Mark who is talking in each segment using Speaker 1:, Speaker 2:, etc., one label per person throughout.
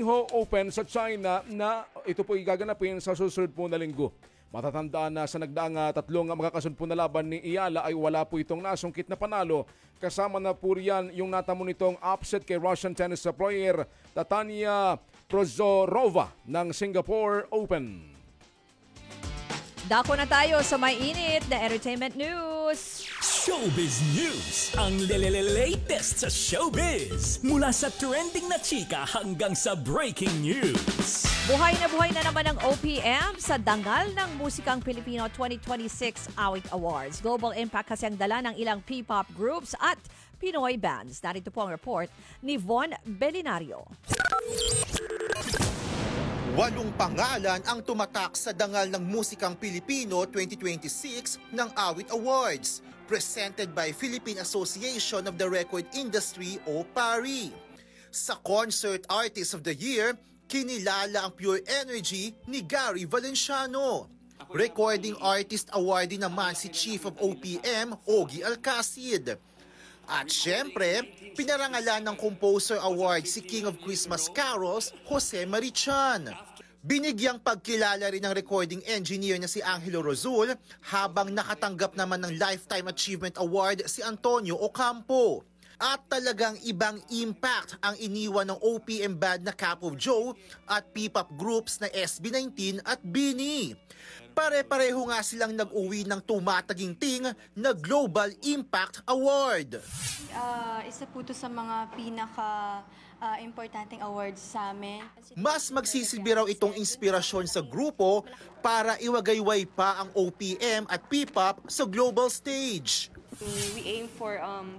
Speaker 1: Guangzhou Open sa China na ito po gaganapin sa susunod po na linggo. Matatandaan na sa nagdaang tatlong makakasunod po na laban ni Ayala ay wala po itong nasungkit na panalo. Kasama na po riyan yung natamo nitong upset kay Russian tennis player Tatiana Prozorova ng Singapore Open.
Speaker 2: Dako na tayo sa may init na entertainment news.
Speaker 3: Showbiz News, ang latest sa showbiz. Mula sa trending na chika hanggang sa breaking news.
Speaker 2: Buhay na naman ang OPM sa dangal ng Musikang Pilipino 2026 Awit Awards. Global impact kasi ang dala ng ilang P-pop groups at Pinoy bands. Narito po ang report ni Von Belinario.
Speaker 4: 8 pangalan ang tumatak sa dangal ng Musikang Pilipino 2026 ng Awit Awards, presented by Philippine Association of the Record Industry o PARI. Sa Concert Artist of the Year, kinilala ang Pure Energy ni Gary Valenciano. Recording Artist Awardee naman si Chief of OPM, Ogie Alcacid. At syempre, pinarangalan ng Composer Award si King of Christmas Carols, Jose Marichan. Binigyang pagkilala rin ng recording engineer na si Angelo Rozul, habang nakatanggap naman ng Lifetime Achievement Award si Antonio Ocampo. At talagang ibang impact ang iniwan ng OPM band na Cup of Joe at P-pop groups na SB19 at BINI. Pare-pareho nga silang nag-uwi ng tumataginting na Global Impact Award.
Speaker 5: Isa po ito sa mga pinaka-importanting awards sa amin.
Speaker 4: Mas magsisilbi raw itong inspirasyon sa grupo para iwagayway pa ang OPM at P-pop sa global stage.
Speaker 6: We aim for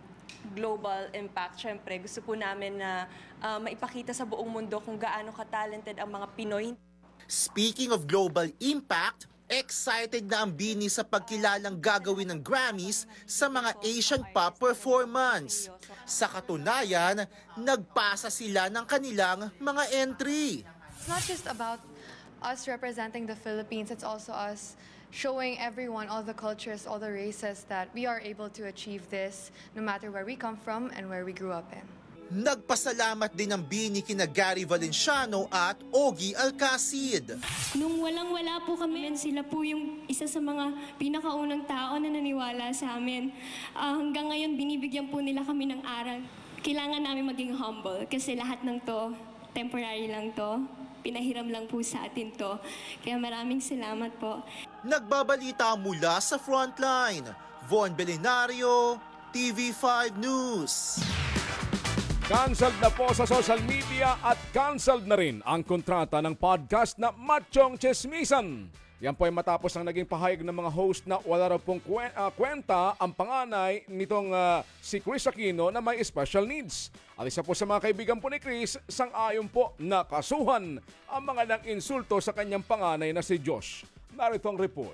Speaker 6: global impact. Siyempre, gusto po namin na maipakita sa buong mundo kung gaano ka-talented ang mga Pinoy.
Speaker 4: Speaking of global impact, excited na ang BINI sa pagkilalang gagawin ng Grammys sa mga Asian pop performance. Sa katunayan, nagpasa sila ng kanilang mga entry.
Speaker 7: It's not just about us representing the Philippines, it's also us showing everyone, all the cultures, all the races, that we are able to achieve this no matter where we come from and where we grew up in.
Speaker 4: Nagpasalamat din ang BINI kina Gary Valenciano at Ogie Alcacid.
Speaker 8: Nung walang-wala po kami, sila po yung isa sa mga pinakaunang tao na naniwala sa amin. Hanggang ngayon, binibigyan po nila kami ng aral. Kailangan namin maging humble kasi lahat ng to, temporary lang to. Pinahiram lang po sa atin to. Kaya maraming salamat po.
Speaker 4: Nagbabalita mula sa Frontline, Von Belinario, TV5 News.
Speaker 1: Cancelled na po sa social media at cancelled na rin ang kontrata ng podcast na Machong Chismisan. Yan po ay matapos ang naging pahayag ng mga host na wala raw pong kwenta ang panganay nitong si Chris Aquino na may special needs. At isa po sa mga kaibigan po ni Chris, sang-ayon po na kasuhan ang mga nang-insulto sa kanyang panganay na si Josh. Narito ang report.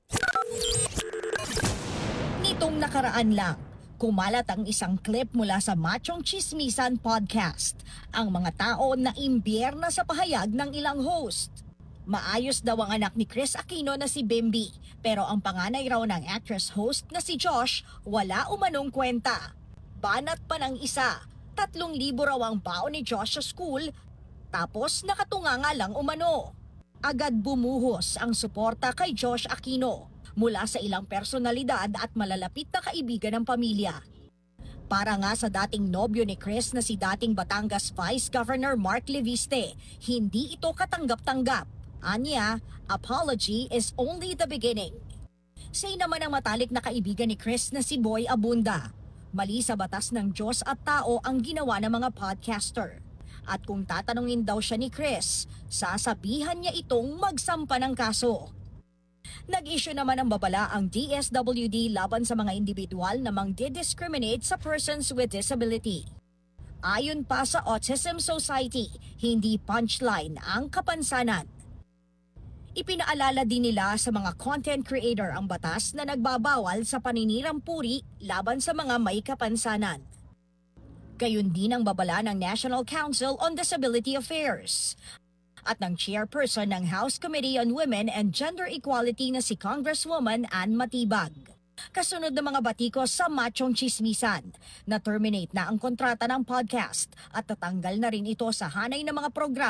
Speaker 9: Nitong nakaraan lang, kumalat ang isang clip mula sa Machong Chismisan podcast. Ang mga tao na imbierna sa pahayag ng ilang host. Maayos daw ang anak ni Chris Aquino na si Bimby, pero ang panganay raw ng actress host na si Josh wala umanong kwenta. Banat pa ng isa, 3,000 raw ang baon ni Josh sa school, tapos nakatunganga lang umano. Agad bumuhos ang suporta kay Josh Aquino mula sa ilang personalidad at malalapit na kaibigan ng pamilya. Para nga sa dating nobyo ni Chris na si dating Batangas Vice Governor Mark Leviste, hindi ito katanggap-tanggap. Anya, apology is only the beginning. Say naman ang matalik na kaibigan ni Chris na si Boy Abunda. Mali sa batas ng Diyos at tao ang ginawa ng mga podcaster. At kung tatanungin daw siya ni Chris, sasabihan niya itong magsampa ng kaso. Nag-issue naman ng babala ang DSWD laban sa mga individual na mangdidiscriminate sa persons with disability. Ayon pa sa Autism Society, hindi punchline ang kapansanan. Ipinaalala din nila sa mga content creator ang batas na nagbabawal sa paninirang puri laban sa mga may kapansanan. Gayon din ang babala ng National Council on Disability Affairs at ng chairperson ng House Committee on Women and Gender Equality na si Congresswoman Ann Matibag. Kasunod ng mga batikos sa Machong Chismisan, na-terminate na ang kontrata ng podcast at tatanggal na rin ito sa hanay ng mga programa